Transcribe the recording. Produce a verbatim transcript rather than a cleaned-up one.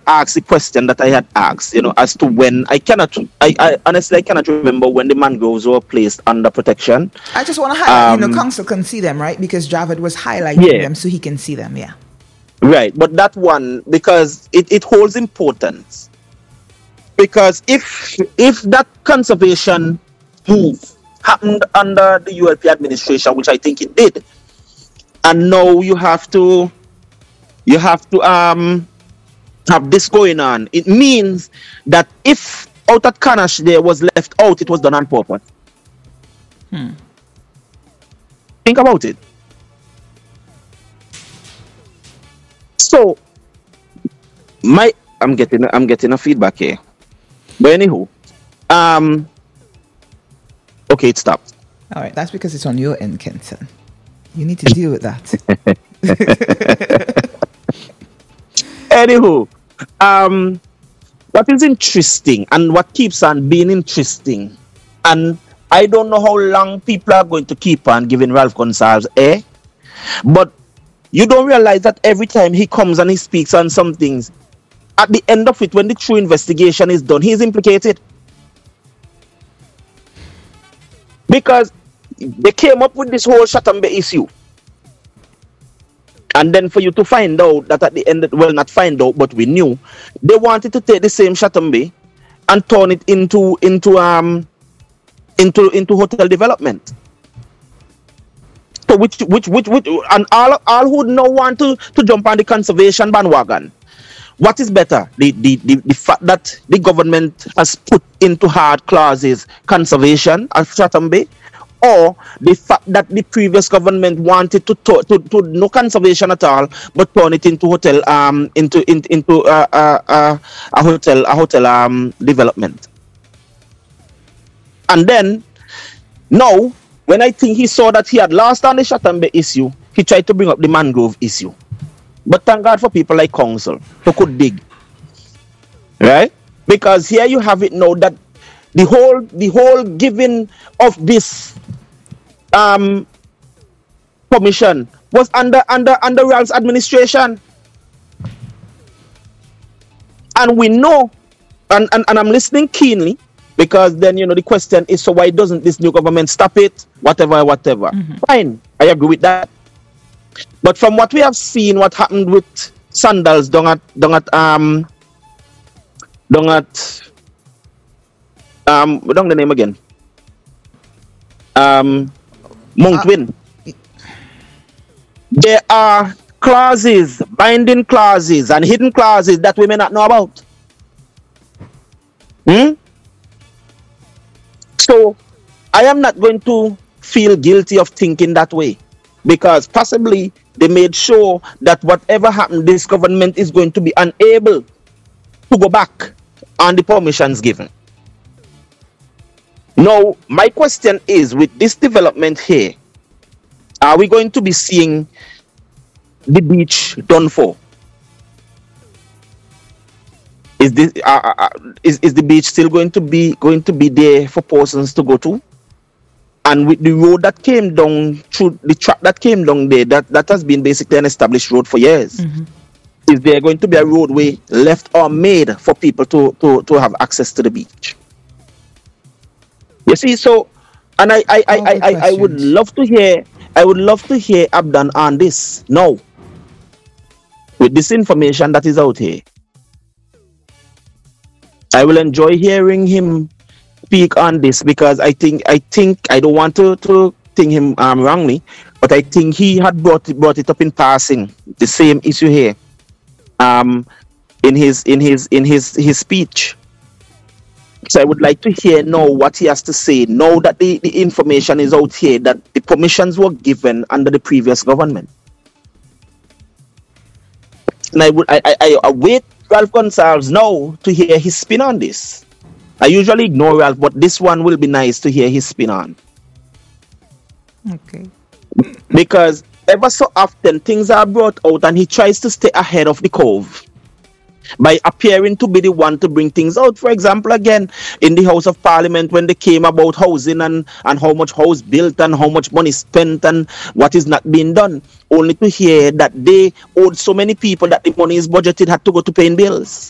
asked the question that I had asked, you know, as to when I cannot, I, I honestly I cannot remember when the mangroves were placed under protection. I just want to highlight, Um, you know, council can see them, right? Because Javed was highlighting Yeah. them so he can see them, yeah. Right, but that one, because it, it holds importance. Because if if that conservation move happened under the U L P administration, which I think it did, and now you have to you have to um have this going on, it means that if out at Canash there was left out, it was done on purpose. Hmm. Think about it. So my I'm getting I'm getting a feedback here. But anywho, um okay, it stopped. All right, that's because it's on your end, Kenton. You need to deal with that. Anywho, um what is interesting and what keeps on being interesting, and I don't know how long people are going to keep on giving Ralph Gonsalves air, but you don't realize that every time he comes and he speaks on some things, at the end of it, when the true investigation is done, he is implicated. Because they came up with this whole Shatambe issue. And then for you to find out that at the end, well, not find out, but we knew, they wanted to take the same Shatambe and turn it into into um into into hotel development. So which which which which and all all who now want to, to jump on the conservation bandwagon. What is better? The, the the the fact that the government has put into hard clauses conservation of Shatambe, or the fact that the previous government wanted to to, to, to no conservation at all, but turn it into hotel um into in, into uh, uh, uh, a hotel a hotel um development. And then now, when I think he saw that he had lost on the Shatambe issue, he tried to bring up the mangrove issue. But thank God for people like council who could dig, right? Because here you have it now that the whole the whole giving of this um commission was under under under Ralph's administration, and we know, and, and and I'm listening keenly, because then you know the question is, so why doesn't this new government stop it? Whatever, whatever. Mm-hmm. Fine, I agree with that. But from what we have seen, what happened with Sandals down at down at um down at um down the name again. Um Mount Win. Uh, there are clauses, binding clauses and hidden clauses that we may not know about. Hmm? So I am not going to feel guilty of thinking that way, because possibly they made sure that whatever happened, this government is going to be unable to go back on the permissions given. Now, my question is, with this development here, are we going to be seeing the beach done for? Is this uh, uh, is is the beach still going to be going to be there for persons to go to? And with the road that came down through the track that came down there, that, that has been basically an established road for years. Mm-hmm. Is there going to be a roadway left or made for people to, to, to have access to the beach? You see, so, and I I, I, I, I, I would love to hear I would love to hear Abdan on this now, with this information that is out here. I will enjoy hearing him speak on this, because I think I think I don't want to, to think him um, wrongly, but I think he had brought it, brought it up in passing, the same issue here, um, in his in his in his his speech. So I would like to hear now what he has to say now that the, the information is out here that the permissions were given under the previous government. And I would I, I, I await Ralph Gonsalves now to hear his spin on this. I usually ignore Ralph, but this one will be nice to hear his spin on. Okay. Because ever so often things are brought out and he tries to stay ahead of the curve by appearing to be the one to bring things out. For example, again, in the House of Parliament, when they came about housing and, and how much house built and how much money spent and what is not being done, only to hear that they owed so many people that the money is budgeted had to go to paying bills.